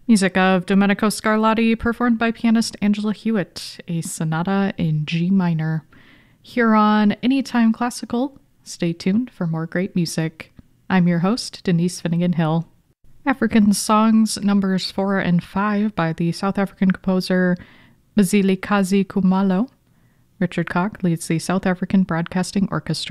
Music of Domenico Scarlatti, performed by pianist Angela Hewitt, a sonata in G minor. Here on Anytime Classical, stay tuned for more great music. I'm your host, Denise Finnegan Hill. African Songs numbers 4 and 5 by the South African composer Mzilikazi Khumalo. Richard Koch leads the South African Broadcasting Orchestra.